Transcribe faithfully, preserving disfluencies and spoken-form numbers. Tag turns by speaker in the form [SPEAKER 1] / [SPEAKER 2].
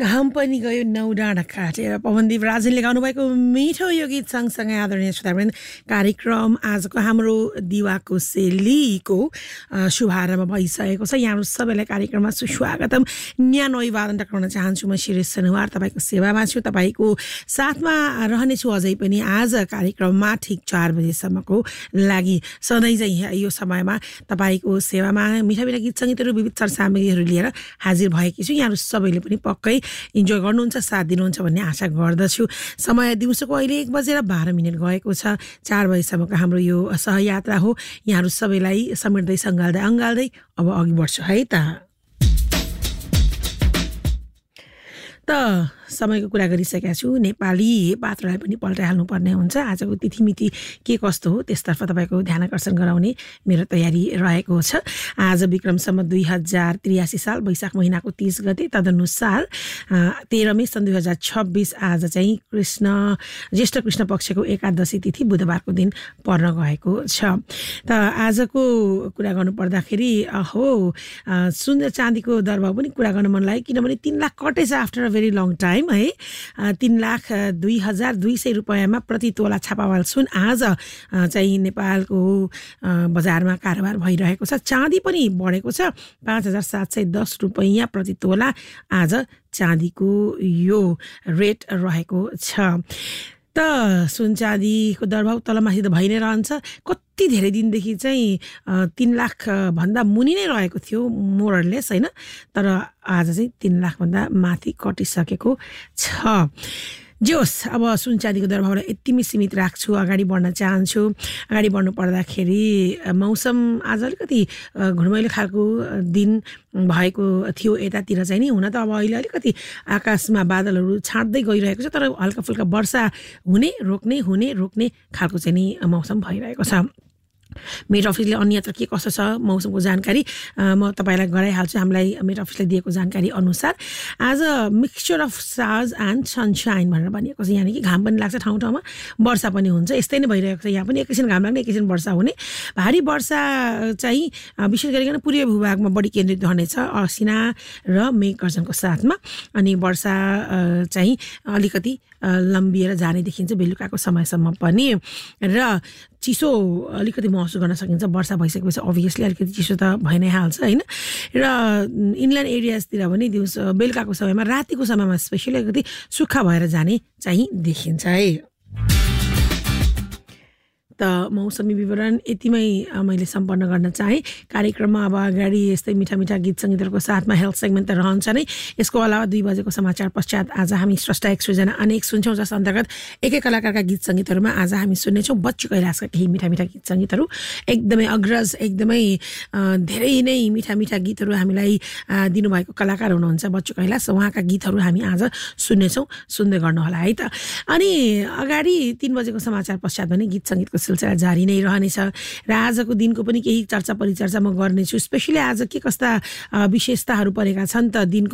[SPEAKER 1] घाम पनि गयो नौ डाँडा काटेर पवनदीप राजेनले गाउनुभएको मिठो यो गीत सँगसँगै आदरणीय श्रोतावृन्द कार्यक्रम आजको हाम्रो दिवाको सेलीको शुभारम्भ भइसकेको छ। यहाँहरू सबैलाई कार्यक्रममा सुस्वागतम न्यानो अभिवादन टक्राउन चाहन्छु। म शिरीष सनुवार तपाईँको सेवामा छु, तपाईँको साथमा रहनेछु अझै पनि आज कार्यक्रममा ठिक चार बजेसम्मको लागि। सधैँ चाहिँ यो समयमा तपाईँको सेवामा मिठा मिठा गीत सङ्गीतहरू विविध सरसामग्रीहरू लिएर हाजिर भएकी छु। यहाँहरू सबैले पनि पक्कै इन्जोय गर्नुहुन्छ, साथ दिनुहुन्छ भन्ने आशा गर्दछु। समय दिउँसोको अहिले एक बजेर बाह्र मिनट गएको छ। चार बजीसम्मको हाम्रो यो सहयात्रा हो। यहाँहरू सबैलाई समेट्दै सङ्घाल्दै अँगाल्दै अब अघि बढ्छु है त। त समयको कुरा गरिसकेका छु। नेपाली पात्रलाई पनि पल्टाइहाल्नु पर्ने हुन्छ। आजको तिथिमिति के कस्तो हो त्यसतर्फ तपाईँको ध्यान आकर्षण गराउने मेरो तयारी रहेको छ। आज विक्रमसम्म दुई हजार त्रियासी साल वैशाख महिनाको तीस गते, तदनुसार तेह्र मे सन् दुई हजार छब्बिस आज चाहिँ कृष्ण ज्येष्ठ कृष्ण पक्षको एकादशी तिथि बुधबारको दिन पर्न गएको छ। त आजको कुरा गर्नु पर्दाखेरि हो सुन र चाँदीको दरभाव पनि कुरा गर्न मन लाग्यो, किनभने तिन lakh कटेछ after a very long time है। तीन लाख दुई हजार दुई सय रुपियाँमा प्रति तोला छापावाल सुन आज चाहिँ नेपालको बजारमा कारोबार भइरहेको छ। चाँदी पनि बढेको छ, पाँच हजार सात सय दस रुपियाँ प्रति तोला आज चाँदीको यो रेट रहेको छ। त सुन चाँदीको दरभाव तलमाथि त भइ नै रहन्छ। कति धेरै दिनदेखि चाहिँ तिन लाख भन्दा मुनि नै रहेको थियो मोरलेस होइन, तर आज चाहिँ तिन लाखभन्दा माथि कटिसकेको छ। जे होस्, अब सुन चाँदीको दरभावलाई यतिमै सीमित राख्छु, अगाडि बढ्न चाहन्छु। अगाडि बढ्नु पर्दाखेरि मौसम आज अलिकति घुर्मैलो खालको दिन भएको थियो यतातिर चाहिँ नि। हुन त अब अहिले अलिकति आकाशमा बादलहरू छाँट्दै गइरहेको छ, तर हल्का फुल्का वर्षा हुने रोक्ने हुने रोक्ने खालको चाहिँ नि मौसम भइरहेको छ। मेट अफिसले अन्यत्र के कसो छ मौसमको जानकारी म तपाईँलाई गराइहाल्छु। हामीलाई मेट अफिसले दिएको जानकारी अनुसार आज mixture of stars and sunshine भनेर भनिएको छ। यानि कि घाम पनि लाग्छ ठाउँ ठाउँमा, वर्षा पनि हुन्छ। यस्तै नै भइरहेको छ। यहाँ पनि एकैछिन घाम लाग्ने एकैछिन वर्षा हुने। भारी वर्षा चाहिँ विशेष गरिकन पूर्वीय भूभागमा बढी केन्द्रित रहनेछ असिना र मेघगर्जनको साथमा। अनि वर्षा चाहिँ अलिकति लम्बिएर जाने देखिन्छ बेलुकाको समयसम्म पनि। र चिसो अलिकति महसुस गर्न सकिन्छ। वर्षा भइसकेपछि अभियसली अलिकति चिसो त भइ नै हाल्छ होइन। र इनल्यान्ड एरियाजतिर पनि दिउँसो बेलुकाको समयमा रातिको समयमा स्पेसली अलिकति सुक्खा भएर जाने चाहिँ देखिन्छ है। त मौसमी विवरण यतिमै मैले सम्पन्न गर्न चाहेँ। कार्यक्रममा अब अगाडि यस्तै मिठा मिठा गीत सङ्गीतहरूको साथमा हेल्थ सेगमेन्ट त रहन्छ नै। यसको अलावा दुई बजेको समाचार पश्चात आज हामी स्रष्टा एक सृजना अनेक सुन्छौँ, जस अन्तर्गत एकै कलाकारका गीत सङ्गीतहरूमा आज हामी सुन्नेछौँ बच्चु कैलाशका केही मिठा मिठा गीत सङ्गीतहरू। एकदमै अग्रज, एकदमै धेरै नै मिठा मिठा गीतहरू हामीलाई दिनुभएको कलाकार हुनुहुन्छ बच्चु कैलाश। उहाँका गीतहरू हामी आज सुन्नेछौँ, सुन्दै गर्नुहोला है त। अनि अगाडि तिन बजेको समाचार पश्चात भने गीत सङ्गीतको सिलसिला जारी नै रहनेछ। र आजको दिनको पनि केही चर्चा परिचर्चा म गर्नेछु। स्पेसली आज के कस्ता विशेषताहरू परेका छन् त दिनको